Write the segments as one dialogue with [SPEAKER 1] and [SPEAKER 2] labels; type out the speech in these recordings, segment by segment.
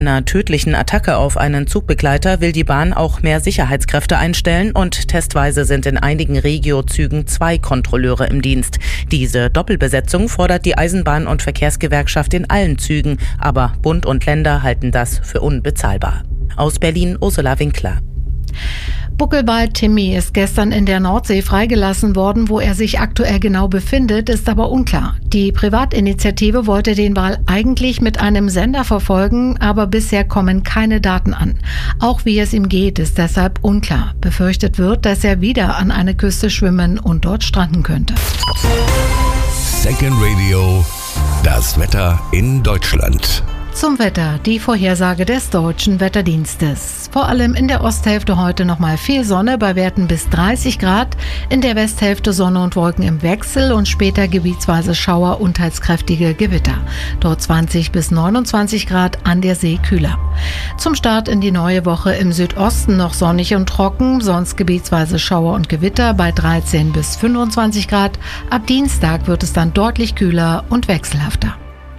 [SPEAKER 1] Einer tödlichen Attacke auf einen Zugbegleiter will die Bahn auch mehr Sicherheitskräfte einstellen und testweise sind in einigen Regio-Zügen 2 Kontrolleure im Dienst. Diese Doppelbesetzung fordert die Eisenbahn- und Verkehrsgewerkschaft in allen Zügen, aber Bund und Länder halten das für unbezahlbar. Aus Berlin Ursula Winkler.
[SPEAKER 2] Buckelwal Timmy ist gestern in der Nordsee freigelassen worden. Wo er sich aktuell genau befindet, ist aber unklar. Die Privatinitiative wollte den Wal eigentlich mit einem Sender verfolgen, aber bisher kommen keine Daten an. Auch wie es ihm geht, ist deshalb unklar. Befürchtet wird, dass er wieder an eine Küste schwimmen und dort stranden könnte.
[SPEAKER 3] Second Radio, das Wetter in Deutschland.
[SPEAKER 2] Zum Wetter, die Vorhersage des Deutschen Wetterdienstes. Vor allem in der Osthälfte heute nochmal viel Sonne bei Werten bis 30 Grad. In der Westhälfte Sonne und Wolken im Wechsel und später gebietsweise Schauer und teils kräftige Gewitter. Dort 20 bis 29 Grad, an der See kühler. Zum Start in die neue Woche im Südosten noch sonnig und trocken, sonst gebietsweise Schauer und Gewitter bei 13 bis 25 Grad. Ab Dienstag wird es dann deutlich kühler und wechselhafter.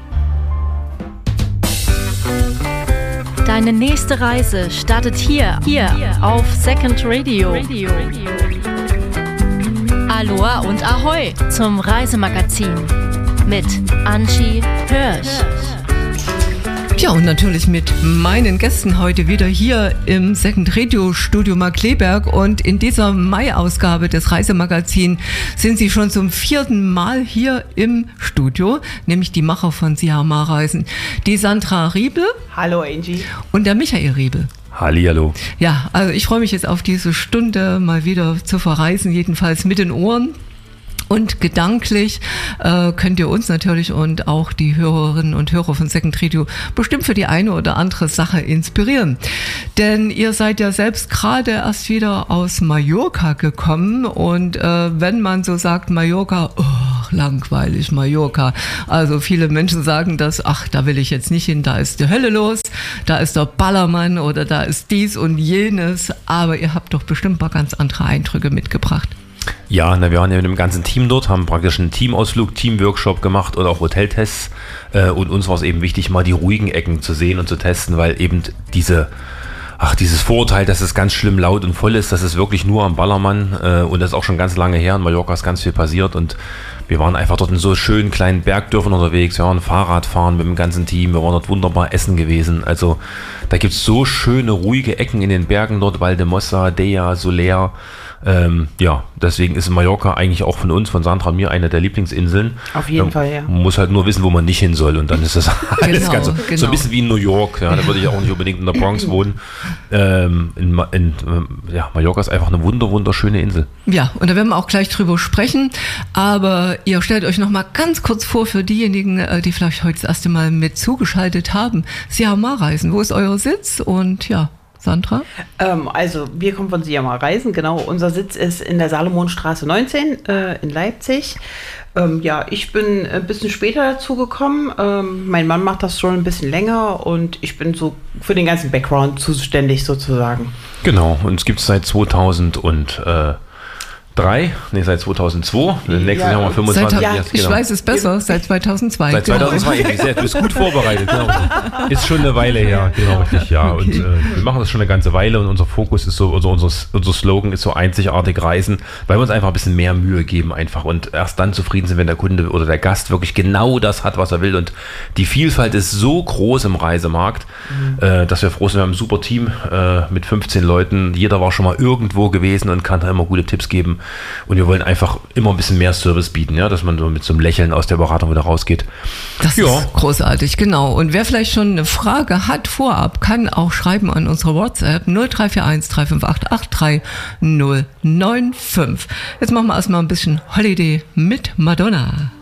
[SPEAKER 4] Deine nächste Reise startet hier auf Second Radio. Aloha und Ahoi zum Reisemagazin mit Angie Hirsch.
[SPEAKER 5] Ja, und natürlich mit meinen Gästen heute wieder hier im Second Radio Studio Markkleeberg. Und in dieser Mai-Ausgabe des Reisemagazins sind sie schon zum 4. Mal hier im Studio, nämlich die Macher von Siamar Reisen. Die Sandra Riebel.
[SPEAKER 6] Hallo Angie.
[SPEAKER 5] Und der Michael Riebel.
[SPEAKER 7] Hallihallo.
[SPEAKER 5] Ja, also ich freue mich jetzt auf diese Stunde mal wieder zu verreisen, jedenfalls mit den Ohren. Und gedanklich könnt ihr uns natürlich und auch die Hörerinnen und Hörer von Second Radio bestimmt für die eine oder andere Sache inspirieren. Denn ihr seid ja selbst gerade erst wieder aus Mallorca gekommen und wenn man so sagt Mallorca, langweilig Mallorca. Also viele Menschen sagen das, ach, da will ich jetzt nicht hin, da ist die Hölle los, da ist der Ballermann oder da ist dies und jenes. Aber ihr habt doch bestimmt mal ganz andere Eindrücke mitgebracht.
[SPEAKER 7] Ja, wir waren ja mit dem ganzen Team dort, haben praktisch einen Teamausflug, Teamworkshop gemacht oder auch Hoteltests. Und uns war es eben wichtig, mal die ruhigen Ecken zu sehen und zu testen, weil eben dieses Vorurteil, dass es ganz schlimm laut und voll ist, das ist wirklich nur am Ballermann. Und das ist auch schon ganz lange her. In Mallorca ist ganz viel passiert und wir waren einfach dort in so schönen kleinen Bergdörfern unterwegs. Wir waren Fahrradfahren mit dem ganzen Team. Wir waren dort wunderbar essen gewesen. Also da gibt es so schöne, ruhige Ecken in den Bergen dort. Valdemossa, Dea, Soler. Deswegen ist Mallorca eigentlich auch von uns, von Sandra und mir, eine der Lieblingsinseln.
[SPEAKER 6] Auf jeden Fall, ja.
[SPEAKER 7] Man muss halt nur wissen, wo man nicht hin soll und dann ist das alles
[SPEAKER 5] genau.
[SPEAKER 7] So ein bisschen wie in New York. Ja, da würde ich auch nicht unbedingt in der Bronx wohnen. Mallorca ist einfach eine wunderschöne Insel.
[SPEAKER 5] Ja, und da werden wir auch gleich drüber sprechen. Aber ihr stellt euch noch mal ganz kurz vor für diejenigen, die vielleicht heute das erste Mal mit zugeschaltet haben. Siamar Reisen, wo ist euer Sitz? Und ja, Sandra?
[SPEAKER 6] Also wir kommen von Siamar Reisen, genau. Unser Sitz ist in der Salomonstraße 19 in Leipzig. Ich bin ein bisschen später dazu gekommen. Mein Mann macht das schon ein bisschen länger und ich bin so für den ganzen Background zuständig sozusagen.
[SPEAKER 7] Genau, und es gibt es seit 2002. Nächstes Jahr mal 25 Jahre.
[SPEAKER 5] Ich weiß es besser, seit 2002.
[SPEAKER 7] Seit 2002, du bist gut vorbereitet. Genau. Ist schon eine Weile her, genau richtig, ja. Okay. Und wir machen das schon eine ganze Weile und unser Fokus ist so, unser Slogan ist so einzigartig reisen, weil wir uns einfach ein bisschen mehr Mühe geben einfach und erst dann zufrieden sind, wenn der Kunde oder der Gast wirklich genau das hat, was er will. Und die Vielfalt ist so groß im Reisemarkt, dass wir froh sind. Wir haben ein super Team mit 15 Leuten. Jeder war schon mal irgendwo gewesen und kann da immer gute Tipps geben. Und wir wollen einfach immer ein bisschen mehr Service bieten, ja, dass man so mit so einem Lächeln aus der Beratung wieder rausgeht.
[SPEAKER 5] Das ist großartig, genau. Und wer vielleicht schon eine Frage hat vorab, kann auch schreiben an unsere WhatsApp 0341 358 83095. Jetzt machen wir erstmal ein bisschen Holiday mit Madonna.